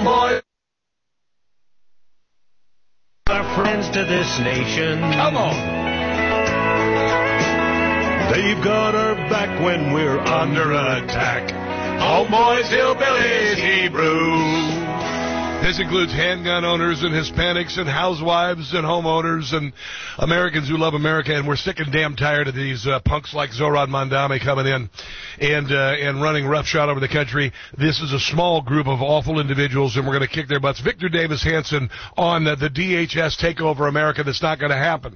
Homeboy. Our friends to this nation. Come on. They've got our back when we're under attack. Homeboys, hillbillies, Hebrew. This includes handgun owners and Hispanics and housewives and homeowners and Americans who love America, and we're sick and damn tired of these punks like Zoran Mondami coming in and running roughshod over the country. This is a small group of awful individuals, and we're going to kick their butts. Victor Davis Hanson on the DHS takeover America that's not going to happen.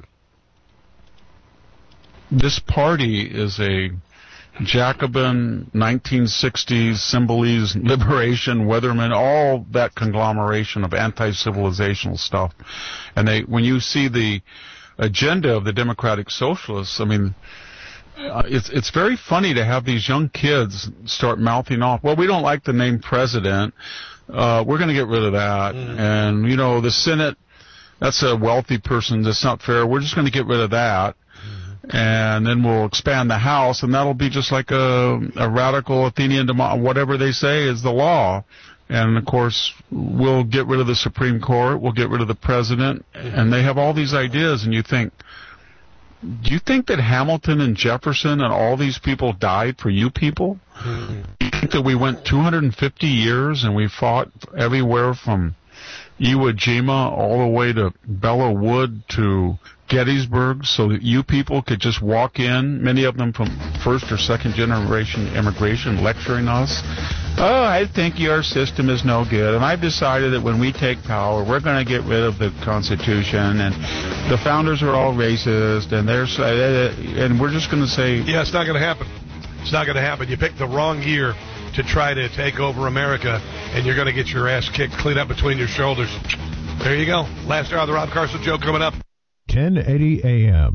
This party is a Jacobin, 1960s, Symbolese, Liberation, Weatherman, all that conglomeration of anti-civilizational stuff. And when you see the agenda of the Democratic Socialists, I mean, it's very funny to have these young kids start mouthing off, well, we don't like the name president, we're going to get rid of that. And, you know, the Senate, that's a wealthy person, that's not fair, we're just going to get rid of that. And then we'll expand the House, and that'll be just like a radical Athenian whatever they say is the law. And, of course, we'll get rid of the Supreme Court, we'll get rid of the president, and they have all these ideas, and you think, do you think that Hamilton and Jefferson and all these people died for you people? Do you think that we went 250 years and we fought everywhere from Iwo Jima all the way to Belleau Wood to Gettysburg so that you people could just walk in, many of them from first or second generation immigration, lecturing us? Oh, I think your system is no good, and I've decided that when we take power, we're going to get rid of the Constitution, and the founders are all racist, and we're just going to say... Yeah, it's not going to happen. It's not going to happen. You picked the wrong year to try to take over America, and you're going to get your ass kicked clean up between your shoulders. There you go. Last hour of the Rob Carson Show coming up. 1080 AM.